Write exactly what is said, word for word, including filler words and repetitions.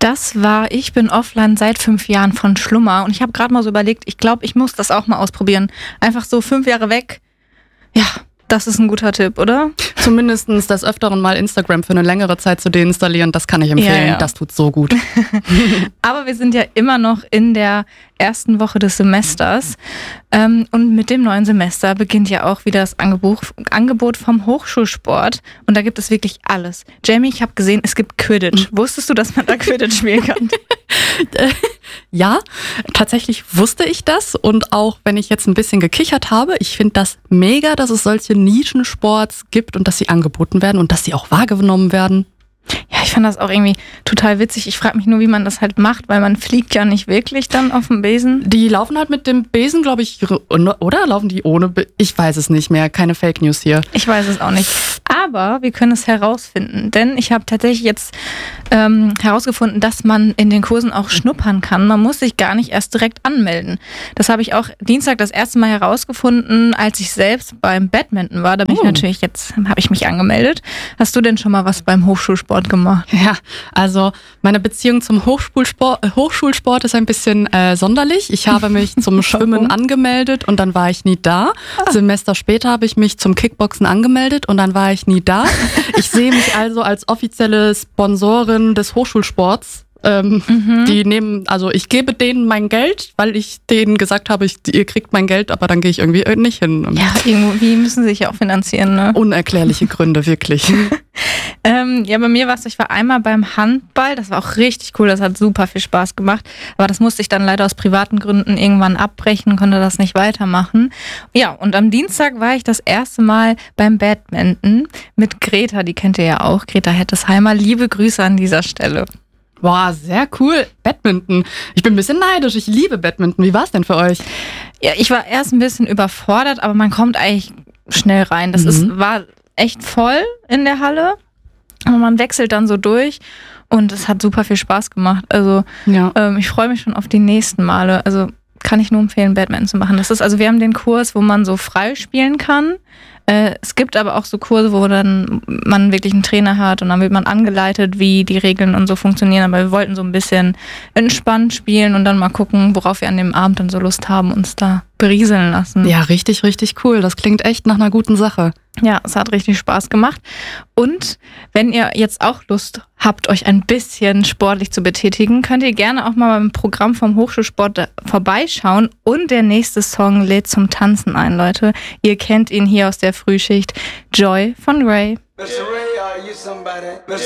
Das war Ich bin offline seit fünf Jahren von Schlummer. Und ich habe gerade mal so überlegt, ich glaube, ich muss das auch mal ausprobieren. Einfach so fünf Jahre weg. Ja, das ist ein guter Tipp, oder? Zumindest des Öfteren mal Instagram für eine längere Zeit zu deinstallieren, das kann ich empfehlen. Ja, ja. Das tut so gut. Aber wir sind ja immer noch in der ersten Woche des Semesters. Ähm, und mit dem neuen Semester beginnt ja auch wieder das Angebot, Angebot vom Hochschulsport. Und da gibt es wirklich alles. Jamie, ich habe gesehen, es gibt Quidditch. Wusstest du, dass man da Quidditch spielen kann? Ja, tatsächlich wusste ich das. Und auch wenn ich jetzt ein bisschen gekichert habe, ich finde das mega, dass es solche Nischensports gibt und dass sie angeboten werden und dass sie auch wahrgenommen werden. Ja, ich fand das auch irgendwie total witzig. Ich frage mich nur, wie man das halt macht, weil man fliegt ja nicht wirklich dann auf dem Besen. Die laufen halt mit dem Besen, glaube ich, oder? Laufen die ohne? Be- ich weiß es nicht mehr. Keine Fake News hier. Ich weiß es auch nicht. Aber wir können es herausfinden, denn ich habe tatsächlich jetzt ähm, herausgefunden, dass man in den Kursen auch schnuppern kann. Man muss sich gar nicht erst direkt anmelden. Das habe ich auch Dienstag das erste Mal herausgefunden, als ich selbst beim Badminton war. Da bin oh. ich natürlich jetzt, habe ich mich angemeldet. Hast du denn schon mal was beim Hochschulsport gemacht? Ja, also meine Beziehung zum Hochschulsport, äh, Hochschulsport ist ein bisschen äh, sonderlich. Ich habe mich zum Schwimmen angemeldet und dann war ich nie da. Ah. Semester später habe ich mich zum Kickboxen angemeldet und dann war ich nie da. Ich sehe mich also als offizielle Sponsorin des Hochschulsports. Ähm, mhm. Die nehmen, also ich gebe denen mein Geld, weil ich denen gesagt habe, ich, ihr kriegt mein Geld, aber dann gehe ich irgendwie nicht hin. Ja, irgendwie müssen sie sich ja auch finanzieren, ne? Unerklärliche Gründe, wirklich. ähm, ja, bei mir war es, ich war einmal beim Handball, das war auch richtig cool, das hat super viel Spaß gemacht, aber das musste ich dann leider aus privaten Gründen irgendwann abbrechen, konnte das nicht weitermachen. Ja, und am Dienstag war ich das erste Mal beim Badminton mit Greta, die kennt ihr ja auch, Greta Hettesheimer, liebe Grüße an dieser Stelle. Boah, sehr cool. Badminton. Ich bin ein bisschen neidisch. Ich liebe Badminton. Wie war es denn für euch? Ja, ich war erst ein bisschen überfordert, aber man kommt eigentlich schnell rein. Das mhm. ist, war echt voll in der Halle. Aber man wechselt dann so durch und es hat super viel Spaß gemacht. Also ja. ähm, ich freue mich schon auf die nächsten Male. Also kann ich nur empfehlen, Badminton zu machen. Das ist, also wir haben den Kurs, wo man so frei spielen kann. Äh, es gibt aber auch so Kurse, wo dann man wirklich einen Trainer hat und dann wird man angeleitet, wie die Regeln und so funktionieren. Aber wir wollten so ein bisschen entspannt spielen und dann mal gucken, worauf wir an dem Abend dann so Lust haben, uns da berieseln lassen. Ja, richtig, richtig cool. Das klingt echt nach einer guten Sache. Ja, es hat richtig Spaß gemacht. Und wenn ihr jetzt auch Lust habt, euch ein bisschen sportlich zu betätigen, könnt ihr gerne auch mal beim Programm vom Hochschulsport vorbeischauen. Und der nächste Song lädt zum Tanzen ein, Leute. Ihr kennt ihn hier aus der Frühschicht. Joy von Ray.